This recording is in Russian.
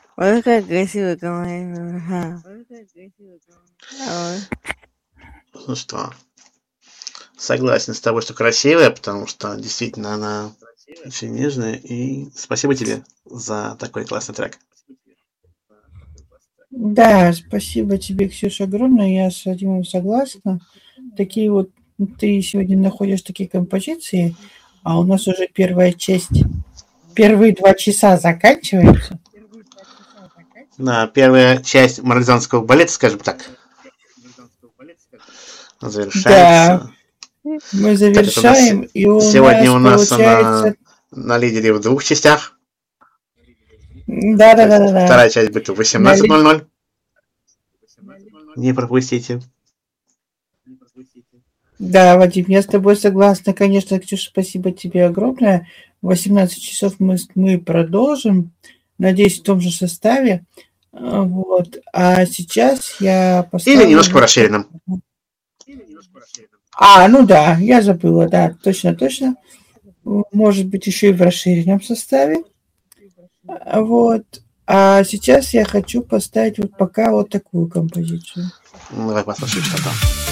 Ой, как красиво говоришь. Ага. Ой. Ну что, согласен с тобой, что красивая, потому что действительно она очень нежная. И спасибо тебе за такой классный трек. Да, спасибо тебе, Ксюша, огромное. Я с Вадимом согласна. Такие вот ты сегодня находишь такие композиции, а у нас уже первая часть, первые 2 часа заканчиваются. Да, первая часть марлезонского балета, скажем так, Да, завершается. мы Так это у нас завершаем, и у сегодня нас у нас получается... на лидере в 2 частях. То есть Да-да-да-да-да. вторая часть будет в На ли- 18:00. Не пропустите. Да, Вадим, я с тобой согласна. Конечно, Ксюша, спасибо тебе огромное. В 18 часов мы продолжим. Надеюсь, в том же составе. Вот. А сейчас я Или поставлю немножко по вот расширенным. ну да, я забыла, да, точно. Может быть, еще и в расширенном составе. Вот. А сейчас я хочу поставить вот пока вот такую композицию. Ну, давай послушаем, что там.